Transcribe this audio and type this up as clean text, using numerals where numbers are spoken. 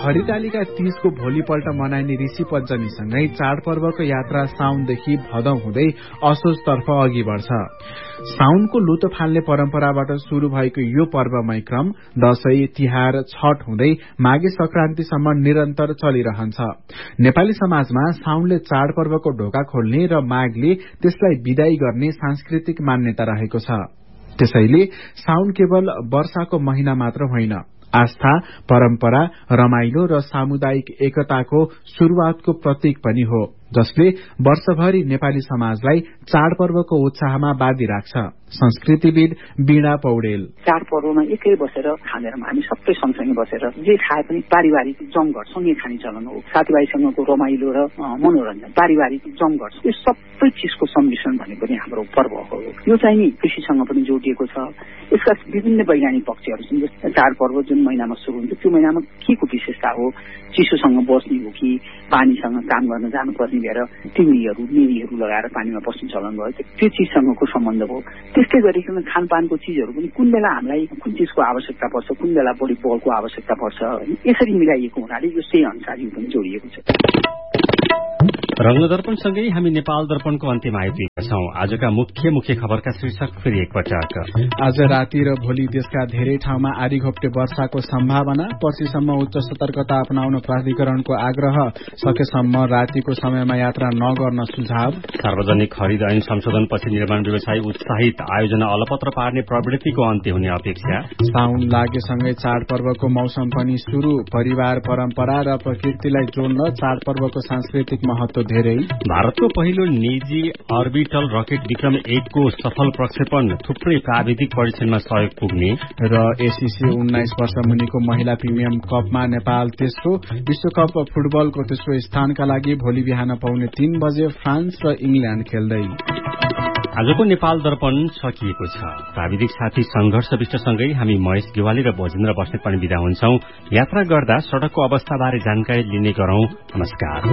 हरितालिका तीजको भोलिपल्ट मनाइने ऋषि पञ्चमीसँगै चाडपर्वको यात्रा साउनदेखि भदौ हुँदै असोजतर्फ अघि बढ्छ। साउनको लुतो फाल्ने परम्पराबाट शुरू भएको यो पर्वमय क्रम दशैं, तिहार, छठ हुँदै माघे संक्रान्तिसम्म निरन्तर चलिरहन्छ। नेपाली समाजमा साउनले चाडपर्वको ढोका खोल्ने र माघले त्यसलाई विदाई गर्ने सांस्कृतिक मान्यता रहेको छ। त्यसैले साउन केवल वर्षाको महिना मात्र होइन, आस्था, परम्परा, रमाइलो र सामुदायिक एकताको शुरूआतको प्रतीक पनि हो, जसले वर्षभरि नेपाली समाजलाई चाडपर्वको उत्साहमा बाँधि राख्छ। संस्कृतिविद वीणा पौडेल: चाडपर्वमा एकै बसेर खानेर हामी सबै सँगसँगै बसेर जे खाए पनि पारिवारिक जमघट सँगै खाने चलन हो। साथीभाइसँगको रमाइलो र मनोरञ्जन, पारिवारिक जमघट, यो सबै चिजको सम्मिश्रण भनेको नै हाम्रो पर्व हो। यो चाहिँ नि कृषिसँग पनि जोडिएको छ। यसका विभिन्न वैज्ञानिक पक्षहरू छन्। जस्तै चाडपर्व जुन महिनामा सुरु हुन्छ त्यो महिनामा के को विशेषता हो, चिसोसँग बस्ने हो कि पानीसँग काम गर्न जानुपर्ने भएर तिमीहरू मेरीहरू लगाएर पानीमा बस्ने चलन भयो, त्यो चिजसँगको सम्बन्ध हो। त्यस्तै गरिकन खानपानको चिजहरू पनि कुन बेला हामीलाई कुन चिजको आवश्यकता पर्छ, कुन बेला बढी बलको आवश्यकता पर्छ, यसरी मिलाइएको हुनाले यो त्यही अनुसार यो पनि जोडिएको छ। रंगदर्पणसँगै हामी नेपाल दर्पणको अन्त्यमा आइपुगेका छौं। आजका मुख्य मुख्य खबरका शीर्षक फेरि एकपटक। आज राति र भोलि देशका धेरै ठाउँमा आधी घोप्टे वर्षाको सम्भावना, पर्सिसम्म उच्च सतर्कता अपनाउन प्राधिकरणको आग्रह, सकेसम्म रातिको समयमा यात्रा नगर्न सुझाव। सार्वजनिक खरिद ऐन संशोधनपछि निर्माण व्यवसायी उत्साहित, आयोजना अलपत्र पार्ने प्रवृत्तिको अन्त्य हुने अपेक्षा। साउन लागेसँगै चाडपर्वको मौसम पनि शुरू, परिवार, परम्परा र प्रकृतिलाई जोड्न चाडपर्वको सांस्कृतिक महत्व धेरै। भारतको पहिलो निजी अर्बिटल रकेट विक्रम 1 को सफल प्रक्षेपण, थुप्रै प्राविधिक परीक्षणमा सहयोग पुग्ने। र एसीसी 19 वर्ष मुनिको महिला प्रिमियम कपमा नेपाल तेस्रो, विश्वकप फुटबलको तेस्रो स्थानका लागि भोलि बिहान पाउने 3 बजे फ्रान्स र इंग्ल्याण्ड खेल्दै। आजको नेपाल दर्पण सकिएको छ। प्राविधिक साथी संघर्ष विष्टसँगै हामी महेश गेवाली र भोजेन्द्र बस्नेत पनि विदा हुन्छौं। यात्रा गर्दा सड़कको अवस्थाबारे जानकारी लिने गरौं। नमस्कार।